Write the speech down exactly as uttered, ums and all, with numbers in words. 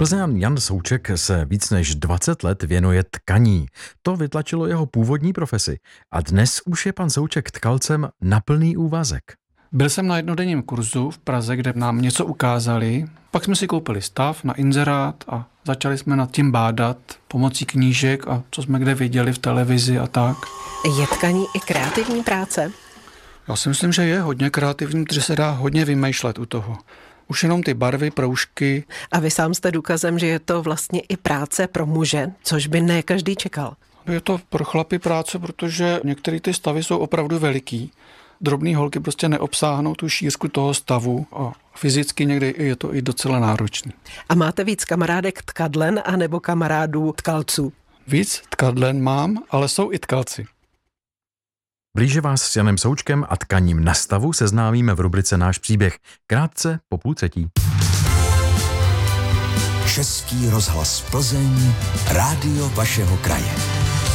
Plzeňan Jan Souček se víc než dvacet let věnuje tkaní. To vytlačilo jeho původní profesi. A dnes už je pan Souček tkalcem na plný úvazek. Byl jsem na jednodenním kurzu v Praze, kde nám něco ukázali. Pak jsme si koupili stav na inzerát a začali jsme nad tím bádat pomocí knížek a co jsme kde viděli v televizi a tak. Je tkaní i kreativní práce? Já si myslím, že je hodně kreativní, protože se dá hodně vymýšlet u toho. Už jenom ty barvy, proužky. A vy sám jste důkazem, že je to vlastně i práce pro muže, což by ne každý čekal. Je to pro chlapy práce, protože některé ty stavy jsou opravdu veliký. Drobný holky prostě neobsáhnou tu šířku toho stavu a fyzicky někdy je to i docela náročný. A máte víc kamarádek tkadlen anebo kamarádů tkalců? Víc tkadlen mám, ale jsou i tkalci. Blíže vás s Janem Součkem a tkaním na stavu seznámíme v rubrice Náš příběh. Krátce po půl třetí. Český rozhlas Plzeň, rádio vašeho kraje.